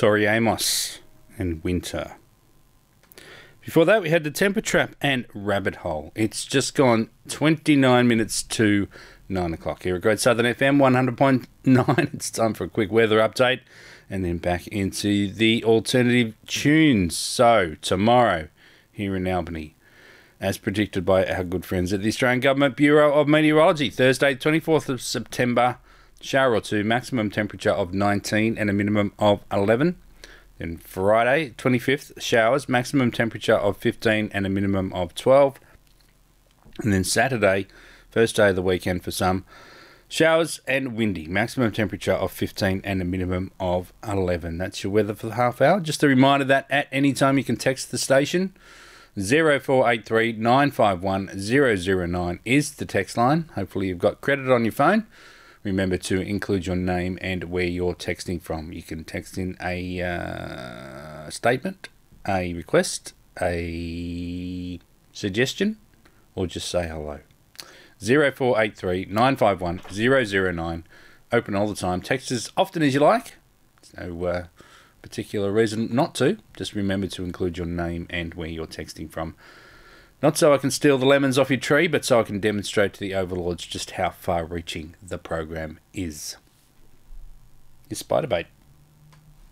Tori Amos and Winter. Before that, we had The Temper Trap and Rabbit Hole. It's just gone 29 minutes to 9 o'clock here at Great Southern FM 100.9. It's time for a quick weather update and then back into the alternative tunes. So, tomorrow here in Albany, as predicted by our good friends at the Australian Government Bureau of Meteorology, Thursday, 24th of September, shower or two, maximum temperature of 19 and a minimum of 11. Then Friday, 25th, showers, maximum temperature of 15 and a minimum of 12. And then Saturday, first day of the weekend for some, showers and windy, maximum temperature of 15 and a minimum of 11. That's your weather for the half hour. Just a reminder that at any time you can text the station. 0483 951 009 is the text line. Hopefully you've got credit on your phone. Remember to include your name and where you're texting from. You can text in a statement, a request, a suggestion, or just say hello. 0483 951 009. Open all the time. Text as often as you like. There's no particular reason not to. Just remember to include your name and where you're texting from. Not so I can steal the lemons off your tree, but so I can demonstrate to the overlords just how far-reaching the program is. Your spider bait.